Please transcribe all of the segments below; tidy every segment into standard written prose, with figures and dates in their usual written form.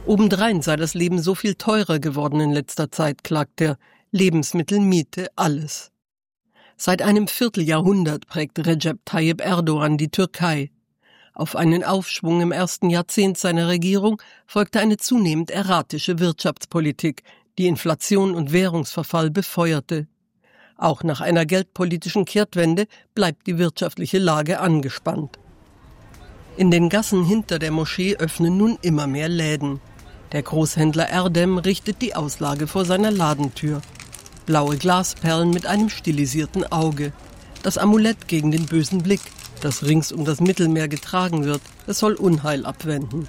Obendrein sei das Leben so viel teurer geworden in letzter Zeit, klagt er. Lebensmittel, Miete, alles. Seit einem Vierteljahrhundert prägt Recep Tayyip Erdogan die Türkei. Auf einen Aufschwung im ersten Jahrzehnt seiner Regierung folgte eine zunehmend erratische Wirtschaftspolitik, die Inflation und Währungsverfall befeuerte. Auch nach einer geldpolitischen Kehrtwende bleibt die wirtschaftliche Lage angespannt. In den Gassen hinter der Moschee öffnen nun immer mehr Läden. Der Großhändler Erdem richtet die Auslage vor seiner Ladentür. Blaue Glasperlen mit einem stilisierten Auge. Das Amulett gegen den bösen Blick, das rings um das Mittelmeer getragen wird. Es soll Unheil abwenden.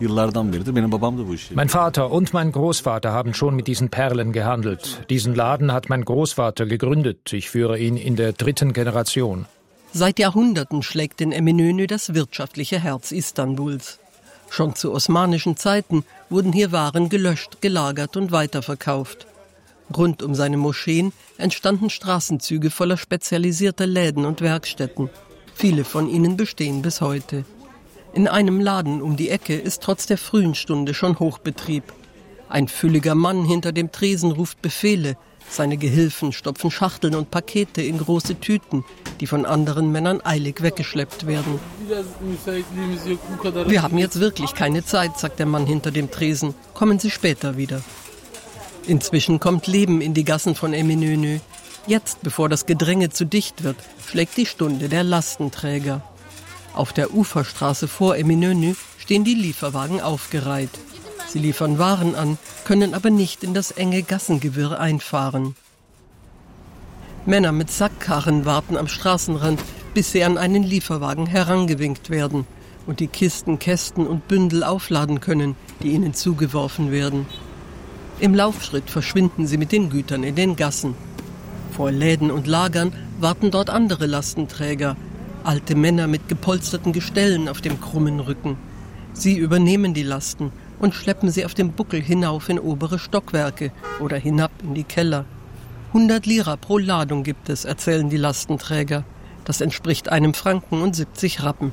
Mein Vater und mein Großvater haben schon mit diesen Perlen gehandelt. Diesen Laden hat mein Großvater gegründet. Ich führe ihn in der 3. Generation. Seit Jahrhunderten schlägt in Eminönü das wirtschaftliche Herz Istanbuls. Schon zu osmanischen Zeiten wurden hier Waren gelöscht, gelagert und weiterverkauft. Rund um seine Moscheen entstanden Straßenzüge voller spezialisierter Läden und Werkstätten. Viele von ihnen bestehen bis heute. In einem Laden um die Ecke ist trotz der frühen Stunde schon Hochbetrieb. Ein fülliger Mann hinter dem Tresen ruft Befehle. Seine Gehilfen stopfen Schachteln und Pakete in große Tüten, die von anderen Männern eilig weggeschleppt werden. Wir haben jetzt wirklich keine Zeit, sagt der Mann hinter dem Tresen. Kommen Sie später wieder. Inzwischen kommt Leben in die Gassen von Eminönü. Jetzt, bevor das Gedränge zu dicht wird, schlägt die Stunde der Lastenträger. Auf der Uferstraße vor Eminönü stehen die Lieferwagen aufgereiht. Sie liefern Waren an, können aber nicht in das enge Gassengewirr einfahren. Männer mit Sackkarren warten am Straßenrand, bis sie an einen Lieferwagen herangewinkt werden und die Kisten, Kästen und Bündel aufladen können, die ihnen zugeworfen werden. Im Laufschritt verschwinden sie mit den Gütern in den Gassen. Vor Läden und Lagern warten dort andere Lastenträger, alte Männer mit gepolsterten Gestellen auf dem krummen Rücken. Sie übernehmen die Lasten und schleppen sie auf dem Buckel hinauf in obere Stockwerke oder hinab in die Keller. 100 Lira pro Ladung gibt es, erzählen die Lastenträger. Das entspricht einem Franken und 70 Rappen.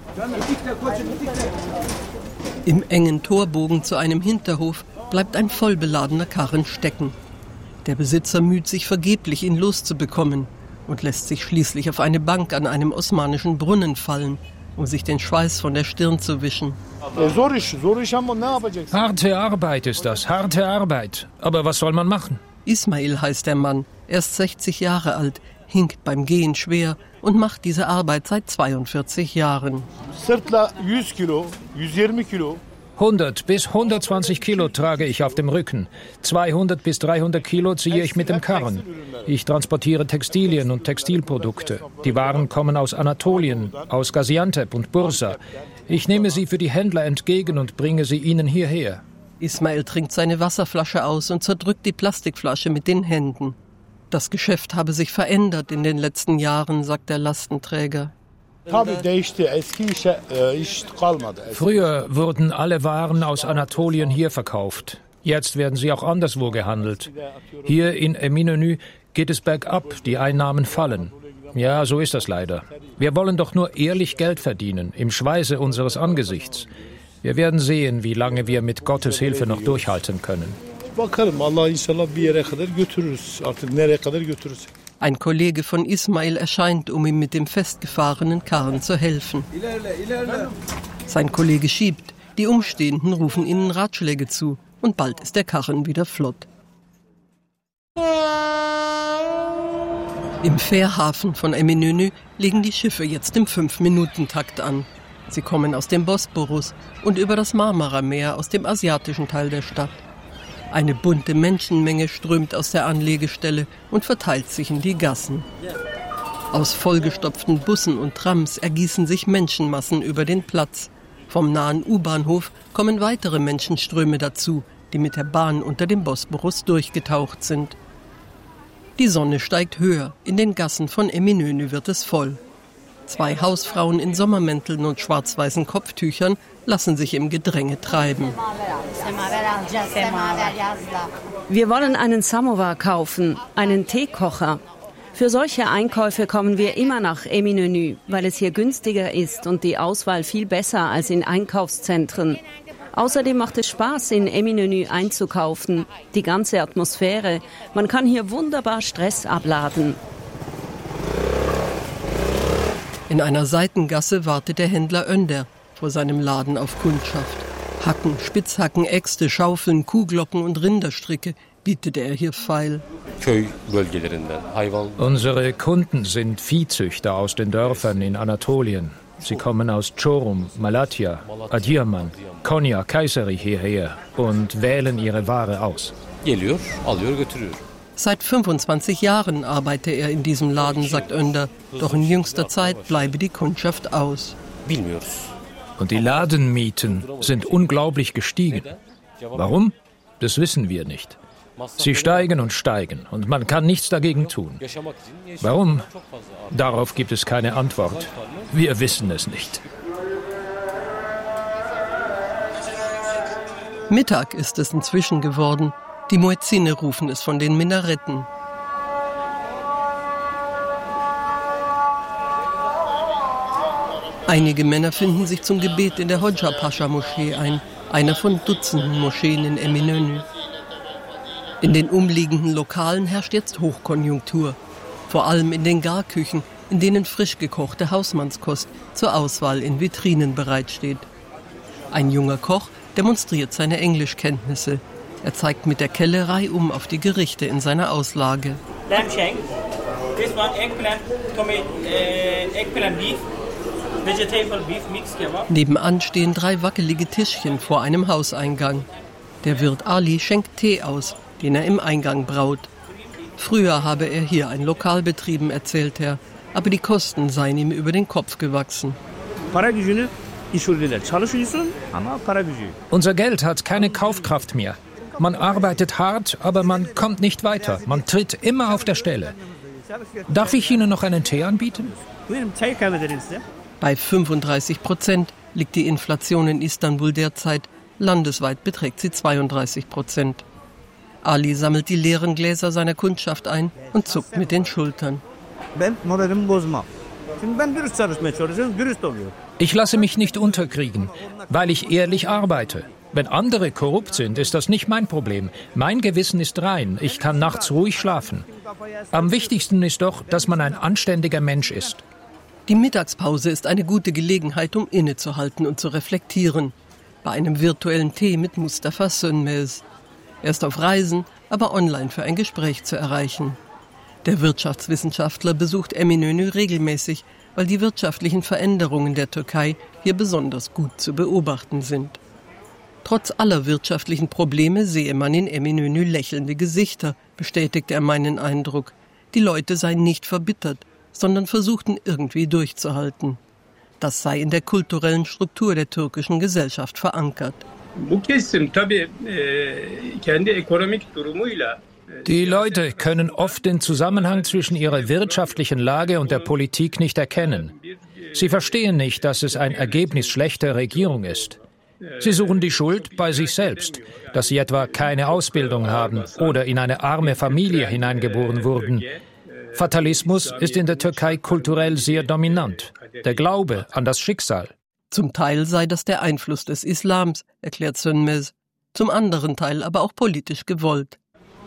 Im engen Torbogen zu einem Hinterhof bleibt ein vollbeladener Karren stecken. Der Besitzer müht sich vergeblich, ihn loszubekommen und lässt sich schließlich auf eine Bank an einem osmanischen Brunnen fallen, um sich den Schweiß von der Stirn zu wischen. Harte Arbeit ist das, harte Arbeit. Aber was soll man machen? Ismail heißt der Mann, erst 60 Jahre alt, hinkt beim Gehen schwer und macht diese Arbeit seit 42 Jahren. 100 bis 120 Kilo trage ich auf dem Rücken. 200 bis 300 Kilo ziehe ich mit dem Karren. Ich transportiere Textilien und Textilprodukte. Die Waren kommen aus Anatolien, aus Gaziantep und Bursa. Ich nehme sie für die Händler entgegen und bringe sie ihnen hierher. Ismail trinkt seine Wasserflasche aus und zerdrückt die Plastikflasche mit den Händen. Das Geschäft habe sich verändert in den letzten Jahren, sagt der Lastenträger. Früher wurden alle Waren aus Anatolien hier verkauft. Jetzt werden sie auch anderswo gehandelt. Hier in Eminönü geht es bergab, die Einnahmen fallen. Ja, so ist das leider. Wir wollen doch nur ehrlich Geld verdienen, im Schweiße unseres Angesichts. Wir werden sehen, wie lange wir mit Gottes Hilfe noch durchhalten können. Ein Kollege von Ismail erscheint, um ihm mit dem festgefahrenen Karren zu helfen. Sein Kollege schiebt, die Umstehenden rufen ihnen Ratschläge zu und bald ist der Karren wieder flott. Im Fährhafen von Eminönü legen die Schiffe jetzt im 5-Minuten-Takt an. Sie kommen aus dem Bosporus und über das Marmarameer aus dem asiatischen Teil der Stadt. Eine bunte Menschenmenge strömt aus der Anlegestelle und verteilt sich in die Gassen. Aus vollgestopften Bussen und Trams ergießen sich Menschenmassen über den Platz. Vom nahen U-Bahnhof kommen weitere Menschenströme dazu, die mit der Bahn unter dem Bosporus durchgetaucht sind. Die Sonne steigt höher, in den Gassen von Eminönü wird es voll. 2 Hausfrauen in Sommermänteln und schwarz-weißen Kopftüchern lassen sich im Gedränge treiben. Wir wollen einen Samovar kaufen, einen Teekocher. Für solche Einkäufe kommen wir immer nach Eminönü, weil es hier günstiger ist und die Auswahl viel besser als in Einkaufszentren. Außerdem macht es Spaß, in Eminönü einzukaufen. Die ganze Atmosphäre. Man kann hier wunderbar Stress abladen. In einer Seitengasse wartet der Händler Önder vor seinem Laden auf Kundschaft. Hacken, Spitzhacken, Äxte, Schaufeln, Kuhglocken und Rinderstricke bietet er hier feil. Unsere Kunden sind Viehzüchter aus den Dörfern in Anatolien. Sie kommen aus Çorum, Malatya, Adıyaman, Konya, Kayseri hierher und wählen ihre Ware aus. Seit 25 Jahren arbeite er in diesem Laden, sagt Önder. Doch in jüngster Zeit bleibe die Kundschaft aus. Und die Ladenmieten sind unglaublich gestiegen. Warum? Das wissen wir nicht. Sie steigen und man kann nichts dagegen tun. Warum? Darauf gibt es keine Antwort. Wir wissen es nicht. Mittag ist es inzwischen geworden. Die Muezzine rufen es von den Minaretten. Einige Männer finden sich zum Gebet in der Hoca-Pascha-Moschee ein, einer von Dutzenden Moscheen in Eminönü. In den umliegenden Lokalen herrscht jetzt Hochkonjunktur. Vor allem in den Garküchen, in denen frisch gekochte Hausmannskost zur Auswahl in Vitrinen bereitsteht. Ein junger Koch demonstriert seine Englischkenntnisse. Er zeigt mit der Kellerei auf die Gerichte in seiner Auslage. Lamb shank, this one eggplant, eggplant beef, vegetable beef mix kebab. Nebenan stehen 3 wackelige Tischchen vor einem Hauseingang. Der Wirt Ali schenkt Tee aus, den er im Eingang braut. Früher habe er hier ein Lokal betrieben, erzählt er, aber die Kosten seien ihm über den Kopf gewachsen. Unser Geld hat keine Kaufkraft mehr. Man arbeitet hart, aber man kommt nicht weiter. Man tritt immer auf der Stelle. Darf ich Ihnen noch einen Tee anbieten? Bei 35% liegt die Inflation in Istanbul derzeit. Landesweit beträgt sie 32%. Ali sammelt die leeren Gläser seiner Kundschaft ein und zuckt mit den Schultern. Ich lasse mich nicht unterkriegen, weil ich ehrlich arbeite. Wenn andere korrupt sind, ist das nicht mein Problem. Mein Gewissen ist rein. Ich kann nachts ruhig schlafen. Am wichtigsten ist doch, dass man ein anständiger Mensch ist. Die Mittagspause ist eine gute Gelegenheit, um innezuhalten und zu reflektieren. Bei einem virtuellen Tee mit Mustafa Sönmez. Er ist auf Reisen, aber online für ein Gespräch zu erreichen. Der Wirtschaftswissenschaftler besucht Eminönü regelmäßig, weil die wirtschaftlichen Veränderungen der Türkei hier besonders gut zu beobachten sind. Trotz aller wirtschaftlichen Probleme sehe man in Eminönü lächelnde Gesichter, bestätigt er meinen Eindruck. Die Leute seien nicht verbittert, sondern versuchten irgendwie durchzuhalten. Das sei in der kulturellen Struktur der türkischen Gesellschaft verankert. Die Leute können oft den Zusammenhang zwischen ihrer wirtschaftlichen Lage und der Politik nicht erkennen. Sie verstehen nicht, dass es ein Ergebnis schlechter Regierung ist. Sie suchen die Schuld bei sich selbst, dass sie etwa keine Ausbildung haben oder in eine arme Familie hineingeboren wurden. Fatalismus ist in der Türkei kulturell sehr dominant. Der Glaube an das Schicksal. Zum Teil sei das der Einfluss des Islams, erklärt Sönmez. Zum anderen Teil aber auch politisch gewollt.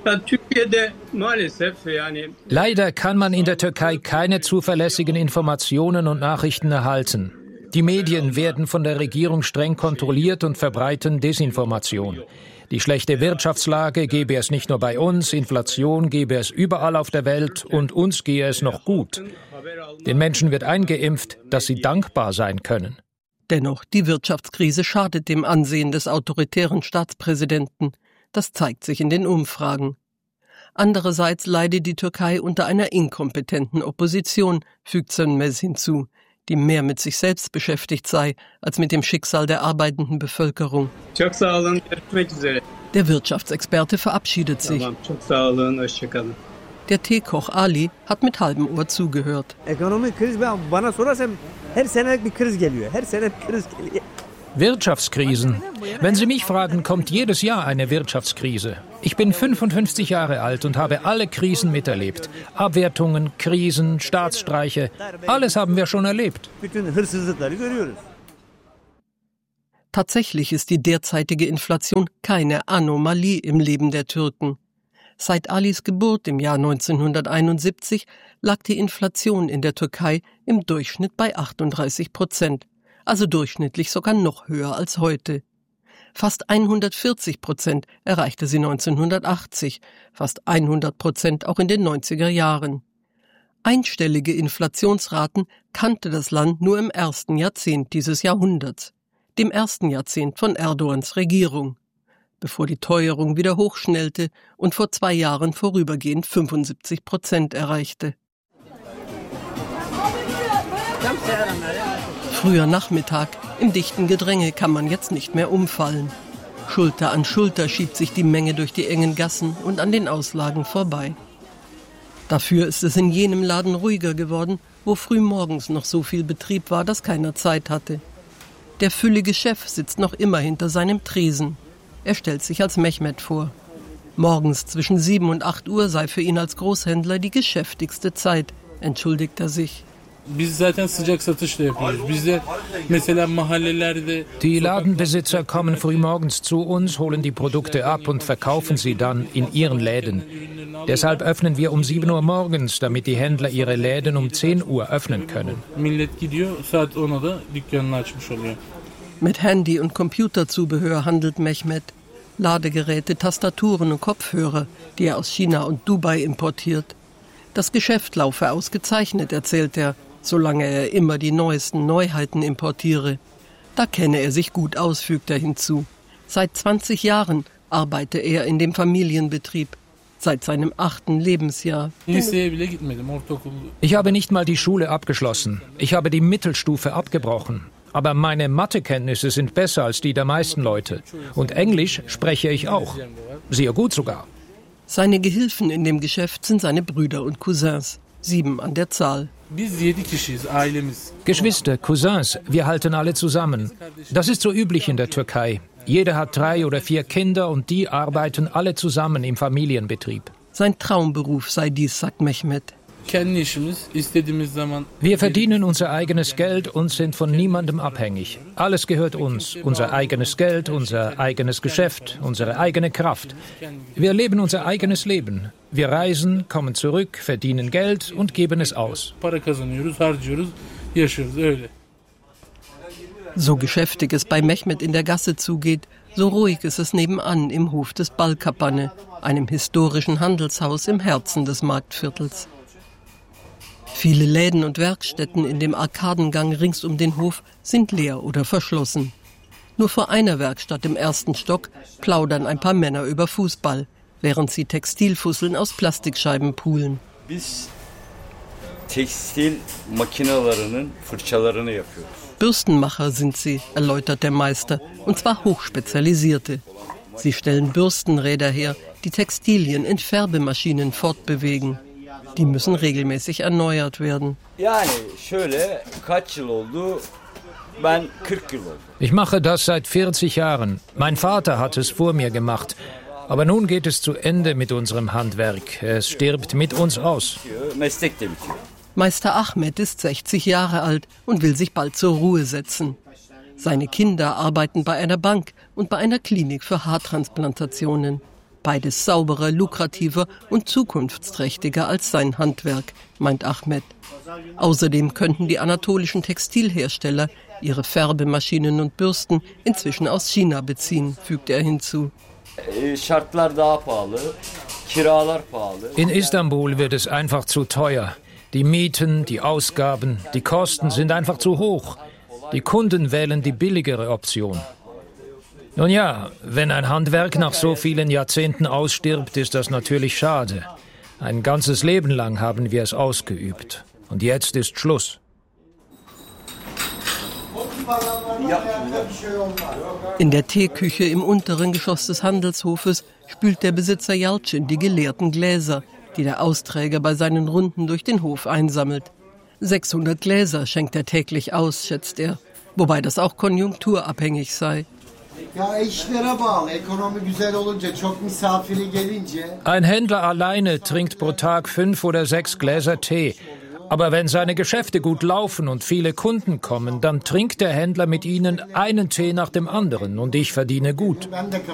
Leider kann man in der Türkei keine zuverlässigen Informationen und Nachrichten erhalten. Die Medien werden von der Regierung streng kontrolliert und verbreiten Desinformation. Die schlechte Wirtschaftslage gebe es nicht nur bei uns, Inflation gebe es überall auf der Welt und uns gehe es noch gut. Den Menschen wird eingeimpft, dass sie dankbar sein können. Dennoch, die Wirtschaftskrise schadet dem Ansehen des autoritären Staatspräsidenten. Das zeigt sich in den Umfragen. Andererseits leide die Türkei unter einer inkompetenten Opposition, fügt Sönmez hinzu, die mehr mit sich selbst beschäftigt sei, als mit dem Schicksal der arbeitenden Bevölkerung. Der Wirtschaftsexperte verabschiedet sich. Der Teekoch Ali hat mit halbem Ohr zugehört. Wirtschaftskrisen. Wenn Sie mich fragen, kommt jedes Jahr eine Wirtschaftskrise. Ich bin 55 Jahre alt und habe alle Krisen miterlebt. Abwertungen, Krisen, Staatsstreiche, alles haben wir schon erlebt. Tatsächlich ist die derzeitige Inflation keine Anomalie im Leben der Türken. Seit Alis Geburt im Jahr 1971 lag die Inflation in der Türkei im Durchschnitt bei 38%, also durchschnittlich sogar noch höher als heute. Fast 140% erreichte sie 1980, fast 100% auch in den 90er Jahren. Einstellige Inflationsraten kannte das Land nur im ersten Jahrzehnt dieses Jahrhunderts, dem ersten Jahrzehnt von Erdogans Regierung, bevor die Teuerung wieder hochschnellte und vor 2 Jahren vorübergehend 75% erreichte. Früher Nachmittag, im dichten Gedränge kann man jetzt nicht mehr umfallen. Schulter an Schulter schiebt sich die Menge durch die engen Gassen und an den Auslagen vorbei. Dafür ist es in jenem Laden ruhiger geworden, wo früh morgens noch so viel Betrieb war, dass keiner Zeit hatte. Der füllige Chef sitzt noch immer hinter seinem Tresen. Er stellt sich als Mehmet vor. Morgens zwischen 7 und 8 Uhr sei für ihn als Großhändler die geschäftigste Zeit, entschuldigt er sich. Die Ladenbesitzer kommen frühmorgens zu uns, holen die Produkte ab und verkaufen sie dann in ihren Läden. Deshalb öffnen wir um 7 Uhr morgens, damit die Händler ihre Läden um 10 Uhr öffnen können. Mit Handy- und Computerzubehör handelt Mehmet. Ladegeräte, Tastaturen und Kopfhörer, die er aus China und Dubai importiert. Das Geschäft laufe ausgezeichnet, erzählt er, solange er immer die neuesten Neuheiten importiere. Da kenne er sich gut aus, fügt er hinzu. Seit 20 Jahren arbeite er in dem Familienbetrieb. Seit seinem 8. Lebensjahr. Ich habe nicht mal die Schule abgeschlossen. Ich habe die Mittelstufe abgebrochen. Aber meine Mathekenntnisse sind besser als die der meisten Leute. Und Englisch spreche ich auch. Sehr gut sogar. Seine Gehilfen in dem Geschäft sind seine Brüder und Cousins. 7 an der Zahl. Geschwister, Cousins, wir halten alle zusammen. Das ist so üblich in der Türkei. Jeder hat 3 oder 4 Kinder und die arbeiten alle zusammen im Familienbetrieb. Sein Traumberuf sei dies, sagt Mehmet. Wir verdienen unser eigenes Geld und sind von niemandem abhängig. Alles gehört uns. Unser eigenes Geld, unser eigenes Geschäft, unsere eigene Kraft. Wir leben unser eigenes Leben. Wir reisen, kommen zurück, verdienen Geld und geben es aus. So geschäftig es bei Mehmet in der Gasse zugeht, so ruhig ist es nebenan im Hof des Balkapanne, einem historischen Handelshaus im Herzen des Marktviertels. Viele Läden und Werkstätten in dem Arkadengang rings um den Hof sind leer oder verschlossen. Nur vor einer Werkstatt im 1. Stock plaudern ein paar Männer über Fußball, während sie Textilfusseln aus Plastikscheiben poolen. Bürstenmacher sind sie, erläutert der Meister, und zwar hochspezialisierte. Sie stellen Bürstenräder her, die Textilien in Färbemaschinen fortbewegen. Die müssen regelmäßig erneuert werden. Ich mache das seit 40 Jahren. Mein Vater hat es vor mir gemacht. Aber nun geht es zu Ende mit unserem Handwerk. Es stirbt mit uns aus. Meister Ahmed ist 60 Jahre alt und will sich bald zur Ruhe setzen. Seine Kinder arbeiten bei einer Bank und bei einer Klinik für Haartransplantationen. Beides sauberer, lukrativer und zukunftsträchtiger als sein Handwerk, meint Ahmed. Außerdem könnten die anatolischen Textilhersteller ihre Färbemaschinen und Bürsten inzwischen aus China beziehen, fügt er hinzu. In Istanbul wird es einfach zu teuer. Die Mieten, die Ausgaben, die Kosten sind einfach zu hoch. Die Kunden wählen die billigere Option. Nun ja, wenn ein Handwerk nach so vielen Jahrzehnten ausstirbt, ist das natürlich schade. Ein ganzes Leben lang haben wir es ausgeübt. Und jetzt ist Schluss. In der Teeküche im unteren Geschoss des Handelshofes spült der Besitzer Yalcin die geleerten Gläser, die der Austräger bei seinen Runden durch den Hof einsammelt. 600 Gläser schenkt er täglich aus, schätzt er, wobei das auch konjunkturabhängig sei. Ein Händler alleine trinkt pro Tag 5 oder 6 Gläser Tee. Aber wenn seine Geschäfte gut laufen und viele Kunden kommen, dann trinkt der Händler mit ihnen einen Tee nach dem anderen und ich verdiene gut.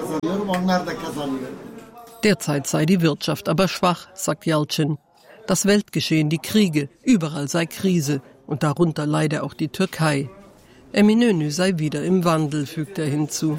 Derzeit sei die Wirtschaft aber schwach, sagt Yalcin. Das Weltgeschehen, die Kriege, überall sei Krise und darunter leide auch die Türkei. Eminönü sei wieder im Wandel, fügt er hinzu.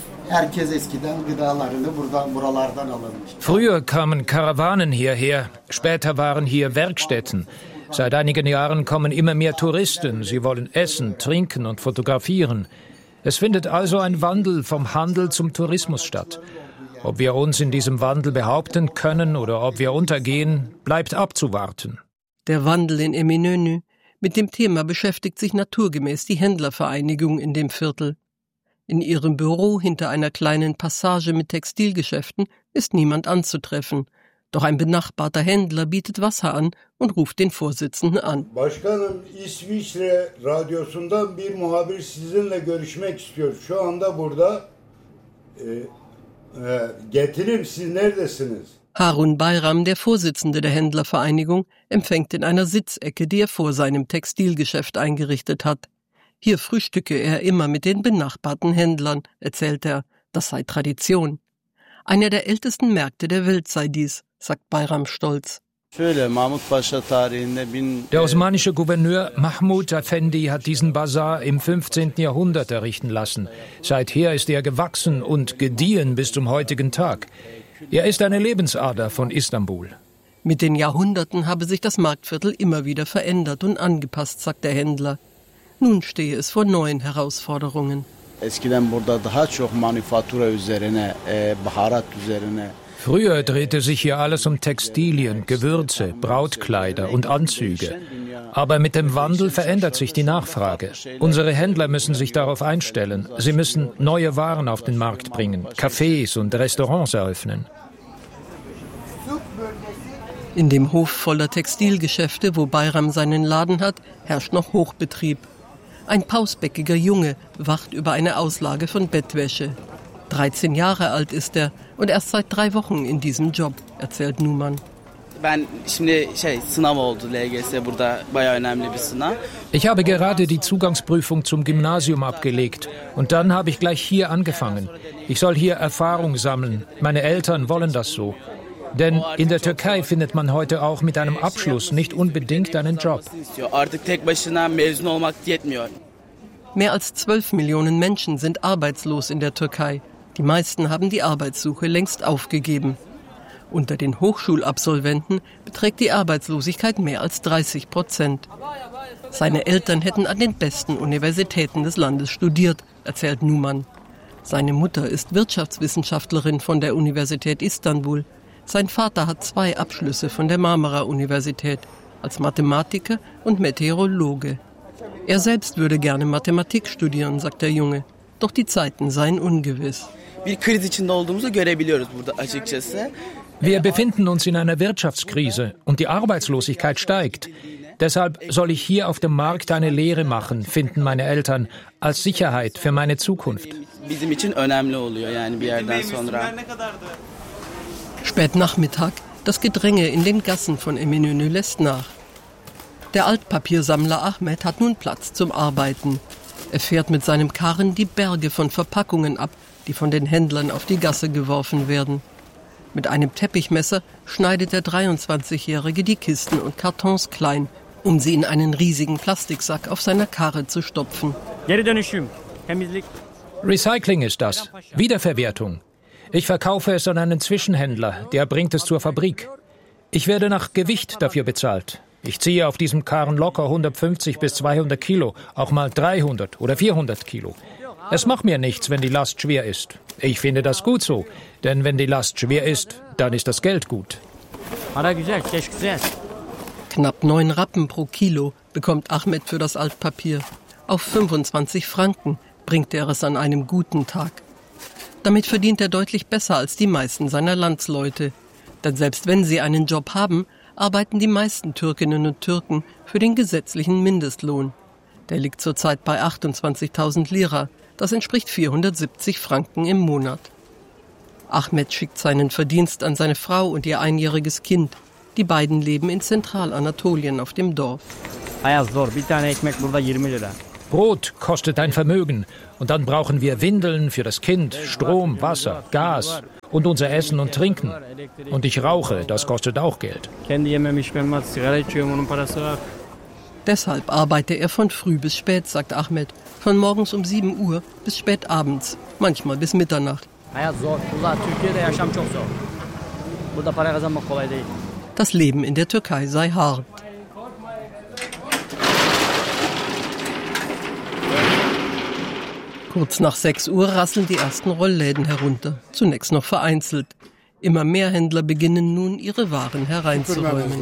Früher kamen Karawanen hierher, später waren hier Werkstätten. Seit einigen Jahren kommen immer mehr Touristen. Sie wollen essen, trinken und fotografieren. Es findet also ein Wandel vom Handel zum Tourismus statt. Ob wir uns in diesem Wandel behaupten können oder ob wir untergehen, bleibt abzuwarten. Der Wandel in Eminönü. Mit dem Thema beschäftigt sich naturgemäß die Händlervereinigung in dem Viertel. In ihrem Büro hinter einer kleinen Passage mit Textilgeschäften ist niemand anzutreffen. Doch ein benachbarter Händler bietet Wasser an und ruft den Vorsitzenden an. Başkanım, İsviçre Radyosu'ndan bir muhabir sizinle görüşmek istiyor. Şu anda burada. Getirim, siz neredesiniz? Harun Bayram, der Vorsitzende der Händlervereinigung, empfängt in einer Sitzecke, die er vor seinem Textilgeschäft eingerichtet hat. Hier frühstücke er immer mit den benachbarten Händlern, erzählt er. Das sei Tradition. Einer der ältesten Märkte der Welt sei dies, sagt Bayram stolz. Der osmanische Gouverneur Mahmud Effendi hat diesen Bazar im 15. Jahrhundert errichten lassen. Seither ist er gewachsen und gediehen bis zum heutigen Tag. Er ist eine Lebensader von Istanbul. Mit den Jahrhunderten habe sich das Marktviertel immer wieder verändert und angepasst, sagt der Händler. Nun stehe es vor neuen Herausforderungen. Früher drehte sich hier alles um Textilien, Gewürze, Brautkleider und Anzüge. Aber mit dem Wandel verändert sich die Nachfrage. Unsere Händler müssen sich darauf einstellen. Sie müssen neue Waren auf den Markt bringen, Cafés und Restaurants eröffnen. In dem Hof voller Textilgeschäfte, wo Bayram seinen Laden hat, herrscht noch Hochbetrieb. Ein pausbäckiger Junge wacht über eine Auslage von Bettwäsche. 13 Jahre alt ist er und erst seit 3 Wochen in diesem Job, erzählt Numan. Ich habe gerade die Zugangsprüfung zum Gymnasium abgelegt und dann habe ich gleich hier angefangen. Ich soll hier Erfahrung sammeln. Meine Eltern wollen das so. Denn in der Türkei findet man heute auch mit einem Abschluss nicht unbedingt einen Job. Mehr als 12 Millionen Menschen sind arbeitslos in der Türkei. Die meisten haben die Arbeitssuche längst aufgegeben. Unter den Hochschulabsolventen beträgt die Arbeitslosigkeit mehr als 30%. Seine Eltern hätten an den besten Universitäten des Landes studiert, erzählt Numan. Seine Mutter ist Wirtschaftswissenschaftlerin von der Universität Istanbul. Sein Vater hat 2 Abschlüsse von der Marmara-Universität als Mathematiker und Meteorologe. Er selbst würde gerne Mathematik studieren, sagt der Junge. Doch die Zeiten seien ungewiss. Wir befinden uns in einer Wirtschaftskrise und die Arbeitslosigkeit steigt. Deshalb soll ich hier auf dem Markt eine Lehre machen, finden meine Eltern, als Sicherheit für meine Zukunft. Spät Nachmittag, das Gedränge in den Gassen von Eminönü lässt nach. Der Altpapiersammler Ahmed hat nun Platz zum Arbeiten. Er fährt mit seinem Karren die Berge von Verpackungen ab, die von den Händlern auf die Gasse geworfen werden. Mit einem Teppichmesser schneidet der 23-Jährige die Kisten und Kartons klein, um sie in einen riesigen Plastiksack auf seiner Karre zu stopfen. Recycling ist das, Wiederverwertung. Ich verkaufe es an einen Zwischenhändler, der bringt es zur Fabrik. Ich werde nach Gewicht dafür bezahlt. Ich ziehe auf diesem Karren locker 150 bis 200 Kilo, auch mal 300 oder 400 Kilo. Es macht mir nichts, wenn die Last schwer ist. Ich finde das gut so, denn wenn die Last schwer ist, dann ist das Geld gut. Knapp 9 Rappen pro Kilo bekommt Ahmed für das Altpapier. Auf 25 Franken bringt er es an einem guten Tag. Damit verdient er deutlich besser als die meisten seiner Landsleute. Denn selbst wenn sie einen Job haben, arbeiten die meisten Türkinnen und Türken für den gesetzlichen Mindestlohn. Der liegt zurzeit bei 28.000 Lira. Das entspricht 470 Franken im Monat. Ahmed schickt seinen Verdienst an seine Frau und ihr 1-jähriges Kind. Die beiden leben in Zentralanatolien auf dem Dorf. Brot kostet ein Vermögen. Und dann brauchen wir Windeln für das Kind, Strom, Wasser, Gas und unser Essen und Trinken. Und ich rauche, das kostet auch Geld. Deshalb arbeite er von früh bis spät, sagt Ahmed. Von morgens um 7 Uhr bis spät abends, manchmal bis Mitternacht. Das Leben in der Türkei sei hart. Kurz nach 6 Uhr rasseln die ersten Rollläden herunter, zunächst noch vereinzelt. Immer mehr Händler beginnen nun, ihre Waren hereinzuräumen.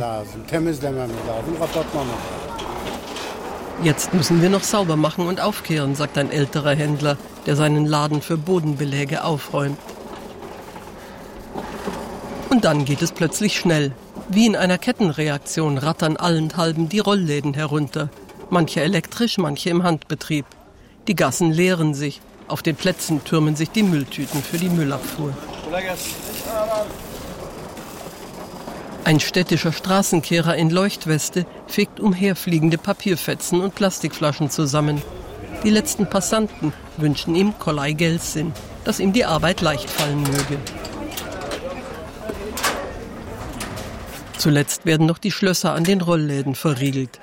Jetzt müssen wir noch sauber machen und aufkehren, sagt ein älterer Händler, der seinen Laden für Bodenbeläge aufräumt. Und dann geht es plötzlich schnell. Wie in einer Kettenreaktion rattern allenthalben die Rollläden herunter. Manche elektrisch, manche im Handbetrieb. Die Gassen leeren sich. Auf den Plätzen türmen sich die Mülltüten für die Müllabfuhr. Ein städtischer Straßenkehrer in Leuchtweste fegt umherfliegende Papierfetzen und Plastikflaschen zusammen. Die letzten Passanten wünschen ihm Kolay Gelsin, dass ihm die Arbeit leicht fallen möge. Zuletzt werden noch die Schlösser an den Rollläden verriegelt.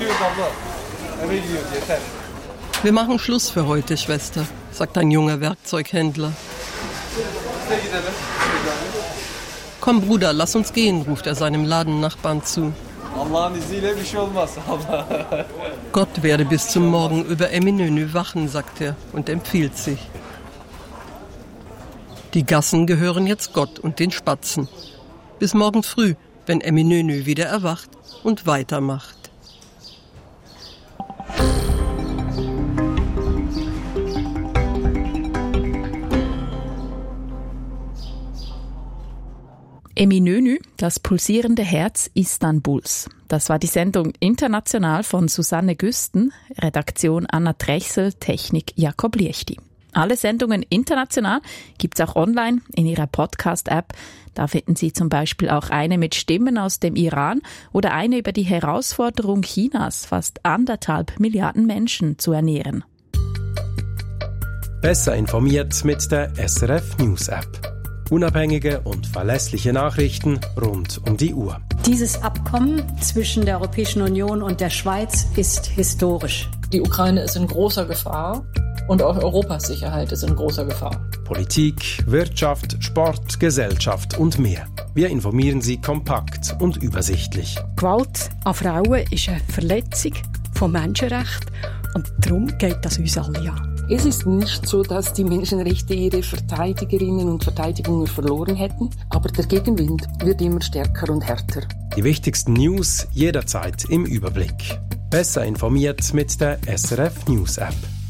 Wir machen Schluss für heute, Schwester, sagt ein junger Werkzeughändler. Komm, Bruder, lass uns gehen, ruft er seinem Ladennachbarn zu. Gott werde bis zum Morgen über Eminönü wachen, sagt er und empfiehlt sich. Die Gassen gehören jetzt Gott und den Spatzen. Bis morgen früh, wenn Eminönü wieder erwacht und weitermacht. Eminönü, das pulsierende Herz Istanbuls. Das war die Sendung International von Susanne Güsten, Redaktion Anna Trechsel, Technik Jakob Liechti. Alle Sendungen international gibt's auch online in ihrer Podcast-App. Da finden Sie zum Beispiel auch eine mit Stimmen aus dem Iran oder eine über die Herausforderung Chinas, fast 1,5 Milliarden Menschen zu ernähren. Besser informiert mit der SRF News App. Unabhängige und verlässliche Nachrichten rund um die Uhr. Dieses Abkommen zwischen der Europäischen Union und der Schweiz ist historisch. Die Ukraine ist in großer Gefahr und auch Europas Sicherheit ist in großer Gefahr. Politik, Wirtschaft, Sport, Gesellschaft und mehr. Wir informieren Sie kompakt und übersichtlich. Gewalt an Frauen ist eine Verletzung von Menschenrechten und darum geht das uns alle an. Es ist nicht so, dass die Menschenrechte ihre Verteidigerinnen und Verteidigungen verloren hätten, aber der Gegenwind wird immer stärker und härter. Die wichtigsten News jederzeit im Überblick. Besser informiert mit der SRF News App.